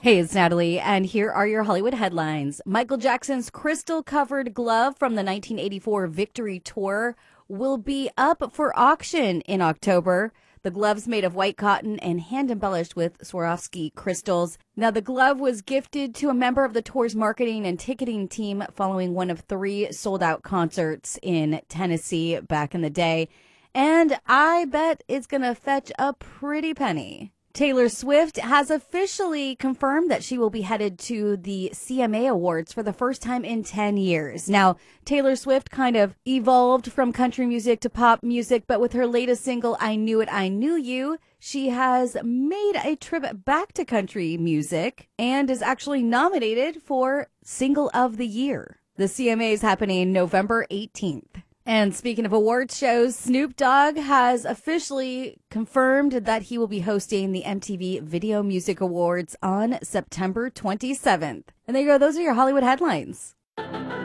Hey, it's Natalie, and here are your Hollywood headlines. Michael Jackson's crystal-covered glove from the 1984 Victory Tour will be up for auction in October. The glove's made of white cotton and hand-embellished with Swarovski crystals. Now, the glove was gifted to a member of the tour's marketing and ticketing team following one of 3 sold-out concerts in Tennessee back in the day. And I bet it's going to fetch a pretty penny. Taylor Swift has officially confirmed that she will be headed to the CMA Awards for the first time in 10 years. Now, Taylor Swift kind of evolved from country music to pop music, but with her latest single, I Knew It, I Knew You, she has made a trip back to country music and is actually nominated for Single of the Year. The CMA is happening November 18th. And speaking of awards shows, Snoop Dogg has officially confirmed that he will be hosting the MTV Video Music Awards on September 27th. And there you go. Those are your Hollywood headlines.